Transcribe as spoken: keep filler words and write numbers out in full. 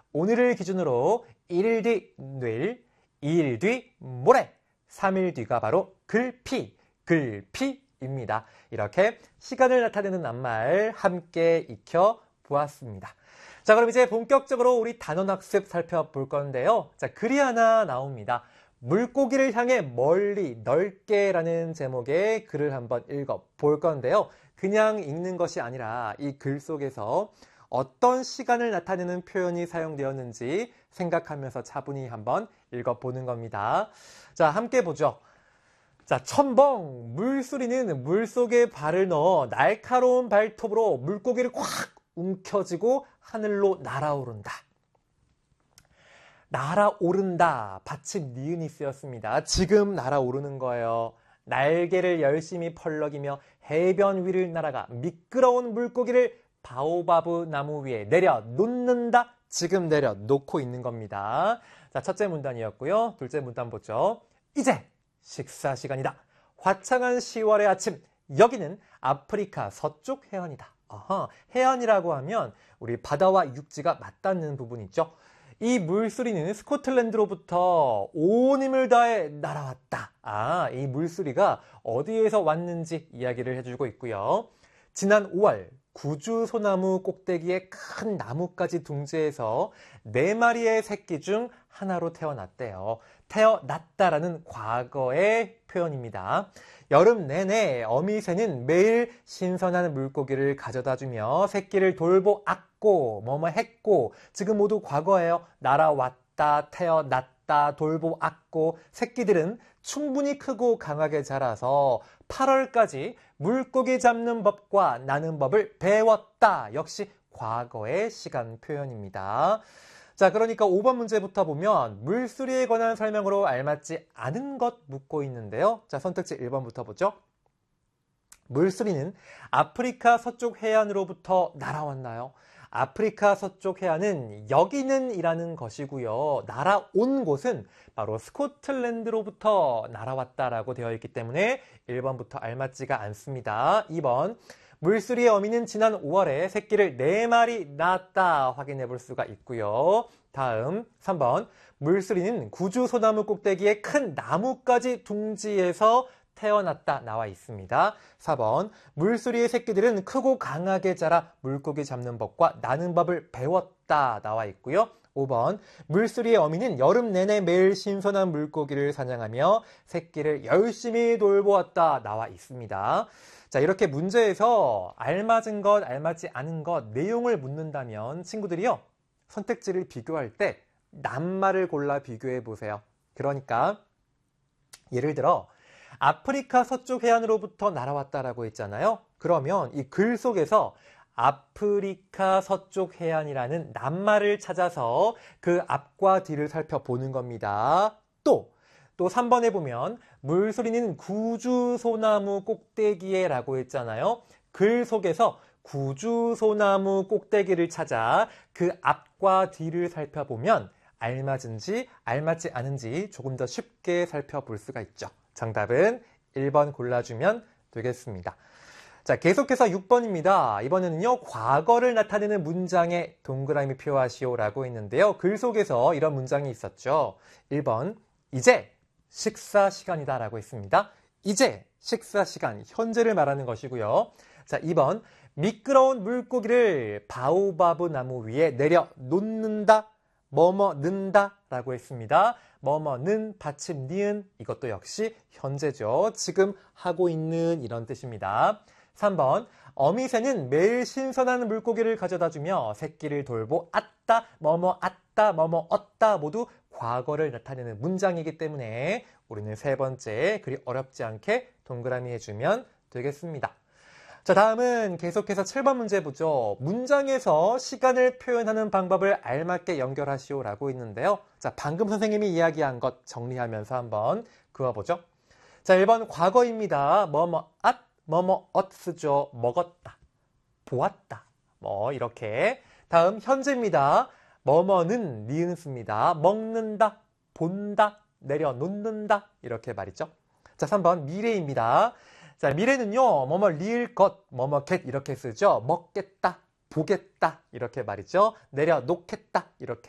오늘을 기준으로 일 일 뒤 내일, 이 일 뒤 모레, 삼 일 뒤가 바로 글피, 글피입니다. 이렇게 시간을 나타내는 낱말 함께 익혀 보았습니다. 자, 그럼 이제 본격적으로 우리 단원학습 살펴볼 건데요. 자, 글이 하나 나옵니다. 물고기를 향해 멀리 넓게 라는 제목의 글을 한번 읽어 볼 건데요. 그냥 읽는 것이 아니라 이 글 속에서 어떤 시간을 나타내는 표현이 사용되었는지 생각하면서 차분히 한번 읽어보는 겁니다. 자, 함께 보죠. 자, 첨벙! 물수리는 물속에 발을 넣어 날카로운 발톱으로 물고기를 콱 움켜쥐고 하늘로 날아오른다. 날아오른다. 받침 니은이 쓰였습니다. 지금 날아오르는 거예요. 날개를 열심히 펄럭이며 해변 위를 날아가 미끄러운 물고기를 바오바브 나무 위에 내려 놓는다. 지금 내려 놓고 있는 겁니다. 자, 첫째 문단이었고요. 둘째 문단 보죠. 이제 식사 시간이다. 화창한 시월의 아침. 여기는 아프리카 서쪽 해안이다. 아하, 해안이라고 하면 우리 바다와 육지가 맞닿는 부분 있죠. 이 물수리는 스코틀랜드로부터 온 힘을 다해 날아왔다. 아, 이 물수리가 어디에서 왔는지 이야기를 해주고 있고요. 지난 오월 구주 소나무 꼭대기에 큰 나뭇가지 둥지에서 네 마리의 새끼 중 하나로 태어났대요. 태어났다라는 과거의 표현입니다. 여름 내내 어미새는 매일 신선한 물고기를 가져다주며 새끼를 돌보았고 뭐뭐 했고 지금 모두 과거예요. 날아왔다, 태어났다, 돌보았고 새끼들은 충분히 크고 강하게 자라서 팔월까지 물고기 잡는 법과 나는 법을 배웠다. 역시 과거의 시간 표현입니다. 자, 그러니까 오 번 문제부터 보면 물수리에 관한 설명으로 알맞지 않은 것 묻고 있는데요. 자, 선택지 일 번부터 보죠. 물수리는 아프리카 서쪽 해안으로부터 날아왔나요? 아프리카 서쪽 해안은 여기는 이라는 것이고요. 날아온 곳은 바로 스코틀랜드로부터 날아왔다라고 되어 있기 때문에 일 번부터 알맞지가 않습니다. 이 번 물수리의 어미는 지난 오월에 새끼를 네 마리 낳았다 확인해 볼 수가 있고요. 다음 삼 번 물수리는 구주 소나무 꼭대기의 큰 나뭇가지 둥지에서 태어났다 나와 있습니다. 사 번 물수리의 새끼들은 크고 강하게 자라 물고기 잡는 법과 나는 법을 배웠다 나와 있고요. 오 번 물수리의 어미는 여름 내내 매일 신선한 물고기를 사냥하며 새끼를 열심히 돌보았다 나와 있습니다. 자, 이렇게 문제에서 알맞은 것, 알맞지 않은 것, 내용을 묻는다면 친구들이요. 선택지를 비교할 때 낱말을 골라 비교해 보세요. 그러니까 예를 들어 아프리카 서쪽 해안으로부터 날아왔다라고 했잖아요. 그러면 이 글 속에서 아프리카 서쪽 해안이라는 낱말을 찾아서 그 앞과 뒤를 살펴보는 겁니다. 또, 또 삼 번에 보면 물수리는 구주 소나무 꼭대기에 라고 했잖아요. 글 속에서 구주 소나무 꼭대기를 찾아 그 앞과 뒤를 살펴보면 알맞은지 알맞지 않은지 조금 더 쉽게 살펴볼 수가 있죠. 정답은 일 번 골라주면 되겠습니다. 자, 계속해서 육 번입니다. 이번에는요, 과거를 나타내는 문장에 동그라미 표하시오라고 했는데요. 글 속에서 이런 문장이 있었죠. 일 번, 이제 식사 시간이다 라고 했습니다. 이제 식사 시간, 현재를 말하는 것이고요. 자, 이 번, 미끄러운 물고기를 바오바브 나무 위에 내려 놓는다, 뭐뭐 는다 라고 했습니다. 뭐뭐는 받침 니은, 이것도 역시 현재죠. 지금 하고 있는 이런 뜻입니다. 삼 번, 어미새는 매일 신선한 물고기를 가져다주며 새끼를 돌보았다, 뭐뭐 았다, 뭐뭐 얻다 모두 과거를 나타내는 문장이기 때문에 우리는 세 번째 그리 어렵지 않게 동그라미 해주면 되겠습니다. 자, 다음은 계속해서 칠 번 문제 보죠. 문장에서 시간을 표현하는 방법을 알맞게 연결하시오라고 있는데요. 자, 방금 선생님이 이야기한 것 정리하면서 한번 그어보죠. 자, 일 번 과거입니다. 뭐뭐 앗, 뭐뭐 엇 쓰죠. 먹었다, 보았다, 뭐 이렇게. 다음 현재입니다. 뭐뭐는 니은 씁니다. 먹는다, 본다, 내려놓는다 이렇게 말이죠. 자, 삼 번 미래입니다. 자, 미래는요, 뭐뭐 리을 것, 뭐뭐 겟 이렇게 쓰죠. 먹겠다, 보겠다 이렇게 말이죠. 내려놓겠다 이렇게.